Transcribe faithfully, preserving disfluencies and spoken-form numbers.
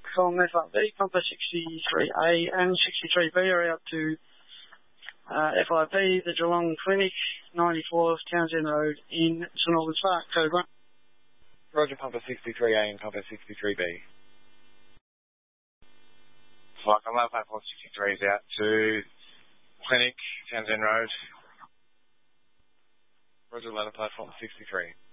from F R B, Compass sixty-three A and sixty-three B are out to uh, F I B, the Geelong Clinic, ninety-four Townsend Road in St Albans Park, code one. Roger, Compass sixty-three A and Compass sixty-three B. Flight on low platform sixty-three is out to Clinic, Townsend Road. Roger, low platform sixty-three.